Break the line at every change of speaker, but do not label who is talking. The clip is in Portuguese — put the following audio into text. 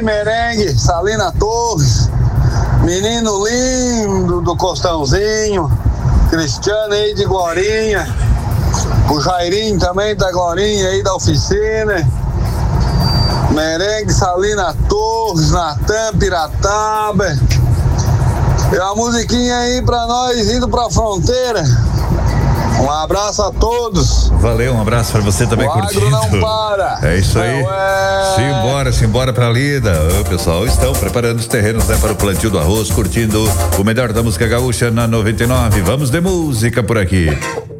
aí, Merengue, Salina Torres, menino lindo do Costãozinho, Cristiano aí de Glorinha, o Jairinho também da Glorinha aí da oficina, Merengue, Salina Torres, Natan, Pirataba. E uma musiquinha aí pra nós indo pra fronteira. Um abraço a todos.
Valeu, um abraço pra você também,
o
curtindo.
Agro não para.
É isso aí. Simbora pra lida. O pessoal estão preparando os terrenos, né, para o plantio do arroz, curtindo o melhor da música gaúcha na 99. Vamos de música por aqui.